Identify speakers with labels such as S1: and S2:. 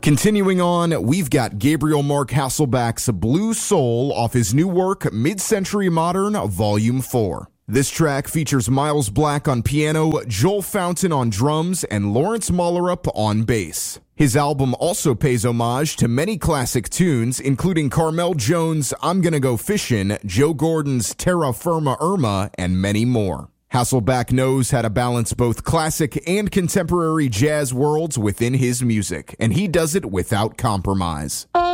S1: Continuing on, we've got Gabriel Mark Hasselback's Blue Soul off his new work, Mid-Century Modern, Volume 4. This track features Miles Black on piano, Joel Fountain on drums, and Lawrence Mollerup on bass. His album also pays homage to many classic tunes, including Carmel Jones' I'm Gonna Go Fishin', Joe Gordon's Terra Firma Irma, and many more. Hasselback knows how to balance both classic and contemporary jazz worlds within his music, and he does it without compromise.